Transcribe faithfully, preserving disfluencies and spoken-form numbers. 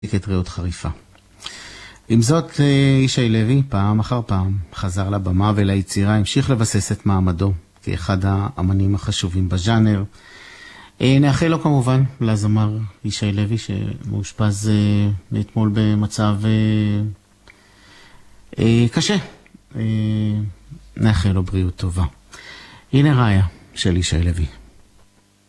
את ריאות חריפה. עם זאת, ישי לוי פעם אחר פעם חזר לבמה וליצירה, המשיך לבסס את מעמדו כאחד האמנים החשובים בז'אנר. נאחל לו כמובן לזמר ישי לוי שמאושפז אתמול במצב קשה. נאחל לו בריאות טובה. הנה ראיה של ישי לוי.